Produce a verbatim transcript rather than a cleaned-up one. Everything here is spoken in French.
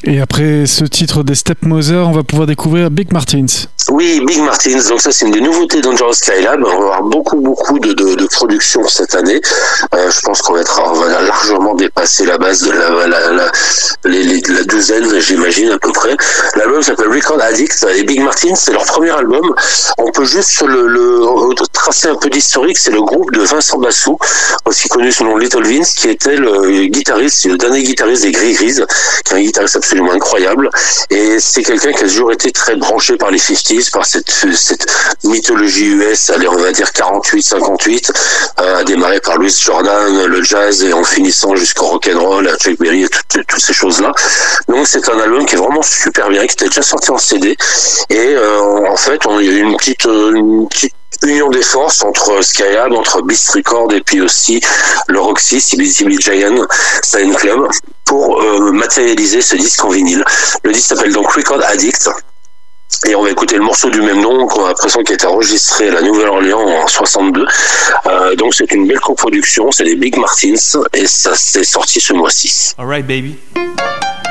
Et après ce titre des Stepmothers, on va pouvoir découvrir Big Martins. Oui, Big Martins, donc ça c'est une des nouveautés Dangerous Skylab. On va avoir beaucoup beaucoup de, de, de production cette année. Euh, je pense qu'on va, être, on va largement dépasser la base de la, la, la, les, les, la douzaine, j'imagine à peu près. L'album s'appelle Record Addict et Big Martins, c'est leur premier album. On peut juste le, le tracer un peu d'historique. C'est le groupe de Vincent Bassou, aussi connu sous le nom Little Vince, qui était le guitariste, le dernier guitariste des Gris Gris, qui est un guitariste absolument incroyable. Et c'est quelqu'un qui a toujours été très branché par les cinquante, par cette, cette mythologie U S, allez, on va dire quarante-huit cinquante-huit, euh, a démarré par Louis Jordan, le jazz, et en finissant jusqu'au rock'n'roll, à Chuck Berry, et toutes, toutes ces choses-là. Donc c'est un album qui est vraiment super bien, qui était déjà sorti en C D. Et euh, en fait, on, il y a eu une petite, une petite union des forces entre Skylab, entre Beast Records et puis aussi le Roxy, C B C B Giant Sign Club, pour euh, matérialiser ce disque en vinyle. Le disque s'appelle donc Record Addict. Et on va écouter le morceau du même nom, qu'on a l'impression qui a été enregistré à la Nouvelle-Orléans en soixante-deux. Euh, donc c'est une belle coproduction, c'est les Big Martins, et ça s'est sorti ce mois-ci. All right, baby.